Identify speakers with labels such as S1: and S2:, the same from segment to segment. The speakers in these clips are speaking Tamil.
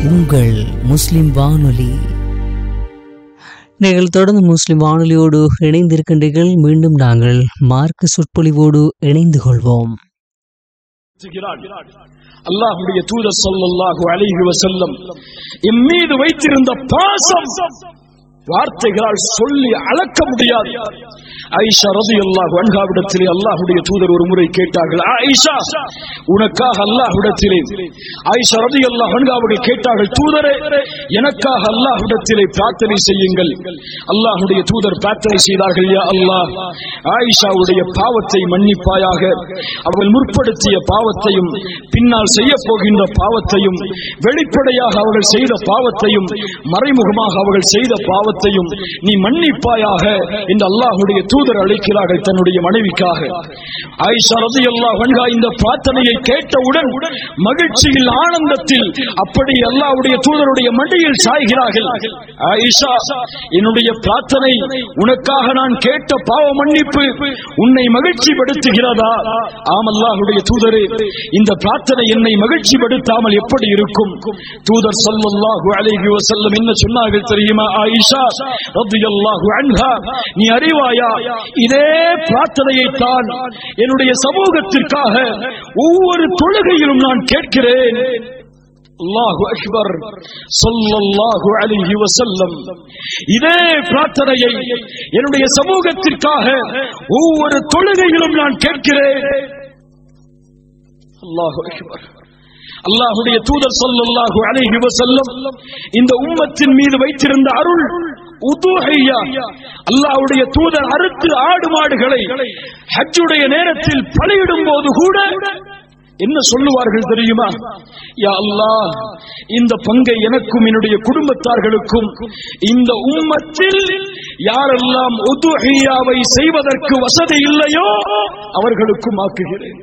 S1: உங்கள் முஸ்லிம் வானொலி. நீங்கள் தொடர்ந்து முஸ்லிம் வானொலியோடு இணைந்திருக்கின்றீர்கள். மீண்டும் நாங்கள் மார்க்க சொற்பொழிவோடு இணைந்து கொள்வோம்.
S2: அல்லாஹ்வுடைய தூதர் ஸல்லல்லாஹு அலைஹி வஸல்லம் என் மீது வைத்திருந்த பாசம் வார்த்தைகளால் சொல்லி அளக்க முடியாது. ஆயிஷா ரலியல்லாஹு அன்ஹாவிடத்திலே அல்லாஹ்வுடைய தூதர் ஒரு முறை கேட்டார்கள், ஆயிஷா உனக்காக அல்லாஹ்விடத்திலே, ஆயிஷா ரலியல்லாஹு அன்ஹாவுடைய கேட்டார்கள், தூதரே எனக்காக அல்லாஹ்விடத்திலே பிரார்த்தனை செய்யுங்கள். அல்லாஹ்வுடைய தூதர் பிரார்த்தனை செய்தார்கள், யா அல்லாஹ், ஆயிஷாவுடைய பாவத்தை மன்னிப்பாயாக, அவர்கள் முற்படுத்திய பாவத்தையும் பின்னால் செய்ய போகின்ற பாவத்தையும், வெளிப்படையாக அவர்கள் செய்த பாவத்தையும் மறைமுகமாக அவர்கள் செய்த பாவத்தையும் நீ மன்னிப்பாயாக என்று அல்லாஹ்வுடைய தூதர் அழைக்கிறார்கள் தன்னுடைய மனைவிக்காக. ஆயிஷா ரலியல்லாஹு அன்ஹா இந்த பிரார்த்தனையை கேட்டவுடன் மகிழ்ச்சியில் ஆனந்தத்தில் அப்படி அல்லாஹ்வுடைய தூதருடைய மடியில் சாய்கிறார்கள். ஆயிஷா, என்னுடைய பிரார்த்தனை உனக்காக நான் கேட்ட பாவ மன்னிப்பு உன்னை மகிழ்ச்சிப்படுத்துகிறதா? ஆம் அல்லாஹ்வுடைய தூதரே, இந்த பிரார்த்தனை என்னை மகிழ்ச்சிப்படுத்தாமல் எப்படி இருக்கும்? தூதர் ஸல்லல்லாஹு அலைஹி வஸல்லம் என்ன சொன்னார்கள் தெரியுமா? ஆயிஷா ரலியல்லாஹு அன்ஹா, நீ அறிவாயா, இதே பிரார்த்தனையை தான் என்னுடைய சமூகத்திற்காக ஒவ்வொரு தொழுகையிலும் நான் கேட்கிறேன். அல்லாஹு அக்பர், ஸல்லல்லாஹு அலைஹி வஸல்லம் இதே பிரார்த்தனையை என்னுடைய சமூகத்திற்காக ஒவ்வொரு தொழுகையிலும் நான் கேட்கிறேன். அல்லாஹு அக்பர். அல்லாஹ்வுடைய தூதர் ஸல்லல்லாஹு அலைஹி வஸல்லம் இந்த உம்மத்தின் மீது வைத்திருந்த அருள் உதுஹியா. அல்லாஹ்வுடைய தூதர் அறுத்து ஆடு மாடுகளை ஹஜ்ஜுடைய நேரத்தில் பலியிடும் போது கூட என்ன சொல்லுவார்கள் தெரியுமா? யா அல்லாஹ், இந்த பங்கை எனக்கும் என்னுடைய குடும்பத்தார்களுக்கும் இந்த உம்மத்தில் யாரெல்லாம் உதுஹியாவை செய்வதற்கு வசதி இல்லையோ அவர்களுக்கும் ஆக்குகிறேன்.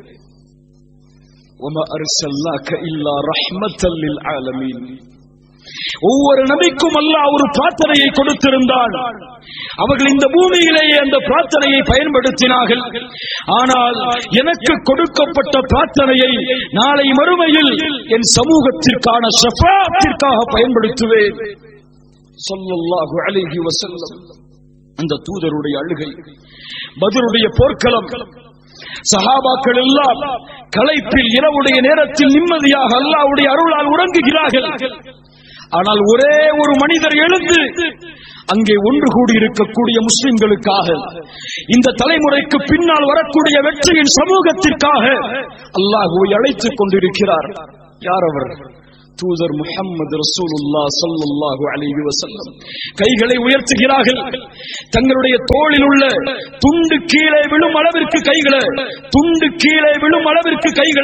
S2: وَمَا أَرْسَلْنَاكَ إِلَّا رَحْمَةً لِلْعَالَمِينَ. ஒவ்வொரு நபிக்கும் அல்லாஹ் ஒரு பிரார்த்தனையை கொடுத்திருந்தான். அவர்கள் இந்த பூமியிலேயே அந்த பிரார்த்தனையை பயன்படுத்தினார்கள். ஆனால் எனக்கு கொடுக்கப்பட்ட பிரார்த்தனையை நாளை மறுமையில் என் சமூகத்திற்கான ஷஃபாஅத்திற்காக பயன்படுத்துவேன். ஸல்லல்லாஹு அலைஹி வஸல்லம் அந்த தூதருடைய அழுகை. பத்ருடைய போர்க்களம், சஹாபாக்கள் எல்லாம் களைப்பில் இரவுடைய நேரத்தில் நிம்மதியாக அல்லாஹ்வுடைய அருளால் உறங்குகிறார்கள். ஆனால் ஒரே ஒரு மனிதர் எழுந்து அங்கே ஒன்று கூடி இருக்கக்கூடிய முஸ்லிம்களுக்காக, இந்த தலைமுறைக்கு பின்னால் வரக்கூடிய வெற்றியின் சமூகத்திற்காக அல்லாஹ்வை அழைத்துக் கொண்டிருக்கிறார். யார் அவர்? தூதர் முஹம்மது ரசூலுல்லாஹ் ஸல்லல்லாஹு அலைஹி வஸல்லம் கைகளை உயர்த்துகிறார்கள். தங்களுடைய தோளில் உள்ள துண்டு கீழே விழும் அளவிற்கு கைகளை